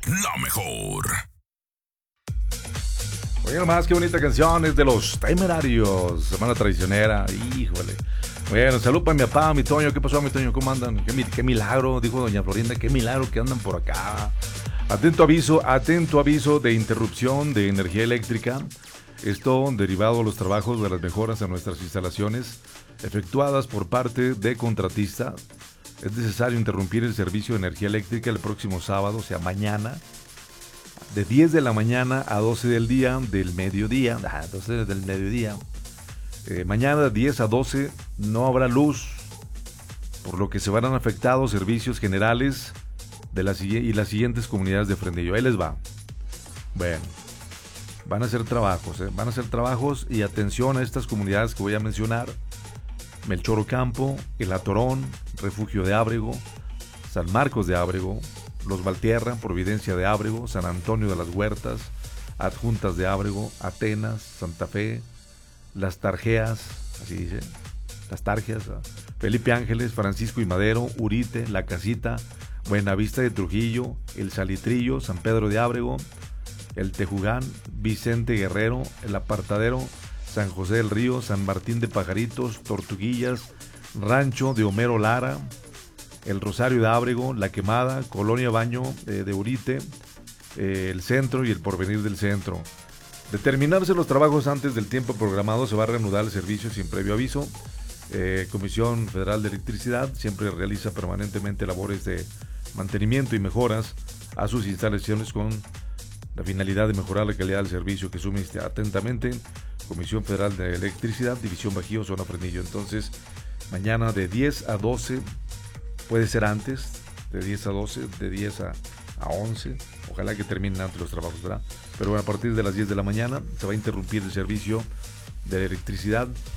la mejor. Oye, nomás, qué bonita canción, es de Los Temerarios, semana traicionera, híjole. Bueno, salud para mi papá, mi Toño. ¿Qué pasó, mi Toño? ¿Cómo andan? Qué milagro, dijo doña Florinda, qué milagro que andan por acá. Atento aviso de interrupción de energía eléctrica. Esto derivado de los trabajos de las mejoras en nuestras instalaciones efectuadas por parte de contratista. Es necesario interrumpir el servicio de energía eléctrica el próximo sábado, o sea, mañana, de 10 de la mañana a 12 del mediodía. Mañana de 10 a 12 no habrá luz, por lo que se verán afectados servicios generales de las siguientes comunidades de Fresnillo. Ahí les va. Bueno, van a hacer trabajos y atención a estas comunidades que voy a mencionar: Melchor Ocampo, El Atorón, Refugio de Ábrego, San Marcos de Ábrego, Los Valtierra, Providencia de Ábrego, San Antonio de las Huertas, Adjuntas de Ábrego, Atenas, Santa Fe, Las Tarjeas, así dice, Las Tarjeas, Felipe Ángeles, Francisco y Madero, Urite, La Casita, Buenavista de Trujillo, El Salitrillo, San Pedro de Ábrego, El Tejugán, Vicente Guerrero, El Apartadero, San José del Río, San Martín de Pajaritos, Tortuguillas, Rancho de Homero Lara, El Rosario de Ábrego, La Quemada, Colonia Baño de Urite, el Centro y el Porvenir del Centro. De terminarse los trabajos antes del tiempo programado, se va a reanudar el servicio sin previo aviso. Comisión Federal de Electricidad siempre realiza permanentemente labores de mantenimiento y mejoras a sus instalaciones con la finalidad de mejorar la calidad del servicio que suministra. Atentamente, Comisión Federal de Electricidad, División Bajío, Zona Fresnillo. Entonces, mañana de 10 a 12, puede ser antes, de 10 a 12, de 10 a 11, ojalá que terminen antes los trabajos, ¿verdad? Pero bueno, a partir de las 10 de la mañana se va a interrumpir el servicio de electricidad